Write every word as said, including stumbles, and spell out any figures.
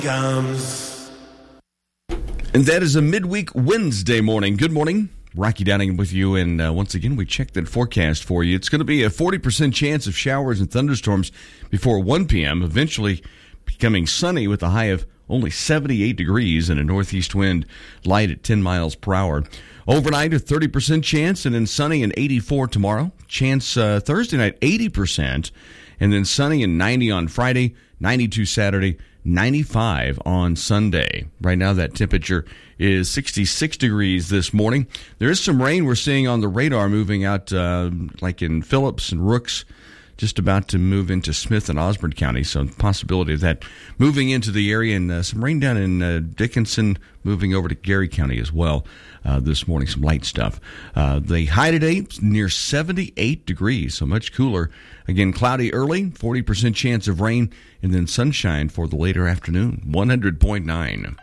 Gums. And that is a midweek Wednesday morning. Good morning. Rocky Downing with you. And uh, once again, we checked that forecast for you. It's going to be a forty percent chance of showers and thunderstorms before one p.m., eventually becoming sunny with a high of only seventy-eight degrees and a northeast wind light at ten miles per hour. Overnight, a thirty percent chance, and then sunny and eighty-four tomorrow. Chance uh, Thursday night, eighty percent, and then sunny and ninety on Friday, ninety-two Saturday, ninety-five on Sunday. Right now, that temperature is sixty-six degrees this morning. There is some rain we're seeing on the radar moving out, uh, like in Phillips and Rooks, just about to move into Smith and Osborne County. So possibility of that moving into the area, and uh, some rain down in uh, Dickinson, moving over to Gary County as well uh, this morning, some light stuff. Uh, the high today near seventy-eight degrees, so much cooler. Again, cloudy early, forty percent chance of rain, and then sunshine for the later afternoon, one hundred point nine.